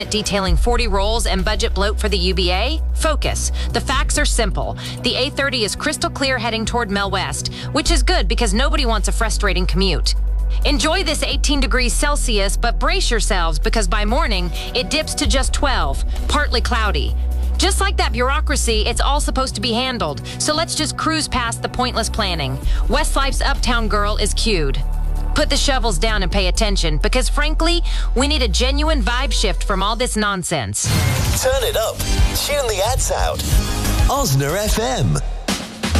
detailing 40 rolls and budget bloat for the UBA? Focus. The facts are simple. The A30 is crystal clear heading toward Mel West, which is good because nobody wants a frustrating commute. Enjoy this 18 degrees Celsius, but brace yourselves because by morning, it dips to just 12, partly cloudy. Just like that bureaucracy, it's all supposed to be handled, so let's just cruise past the pointless planning. Westlife's Uptown Girl is cued. Put the shovels down and pay attention, because frankly, we need a genuine vibe shift from all this nonsense. Turn it up. Tune the ads out. Osner FM.